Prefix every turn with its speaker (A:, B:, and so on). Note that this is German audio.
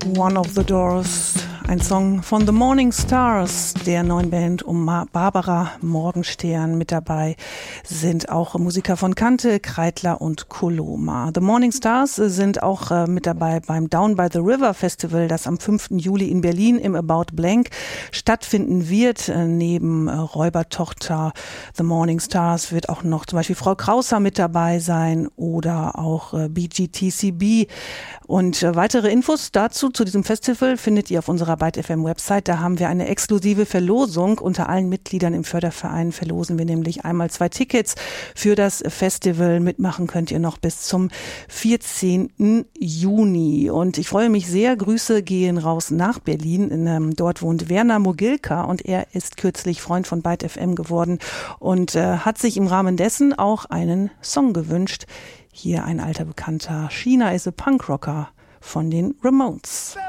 A: One of the Doors, ein Song von The Morning Stars, der neuen Band um Barbara Morgenstern. Mit dabei sind auch Musiker von Kante, Kreidler und Koloma. The Morning Stars sind auch mit dabei beim Down by the River Festival, das am 5. Juli in Berlin im About Blank stattfinden wird. Neben Räubertochter The Morning Stars wird auch noch zum Beispiel Frau Krauser mit dabei sein oder auch BGTCB. Und weitere Infos dazu, zu diesem Festival, findet ihr auf unserer Byte FM Website. Da haben wir eine exklusive Verlosung. Unter allen Mitgliedern im Förderverein verlosen wir nämlich einmal 2 Tickets für das Festival. Mitmachen könnt ihr noch bis zum 14. Juni. Und ich freue mich sehr. Grüße gehen raus nach Berlin. Dort wohnt Werner Mogilka und er ist kürzlich Freund von Byte FM geworden und hat sich im Rahmen dessen auch einen Song gewünscht. Hier ein alter Bekannter, China is a Punk Rocker von den Ramones.